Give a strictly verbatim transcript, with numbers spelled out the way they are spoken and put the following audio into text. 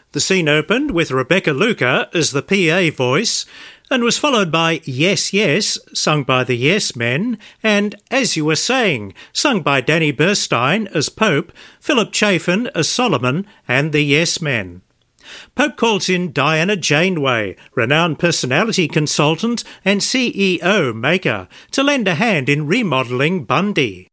The scene opened with Rebecca Luker as the P A voice and was followed by Yes, Yes, sung by the Yes Men, and As You Were Saying, sung by Danny Burstein as Pope, Philip Chafin as Solomon and the Yes Men. Pope calls in Diana Janeway, renowned personality consultant and C E O maker, to lend a hand in remodelling Bundy.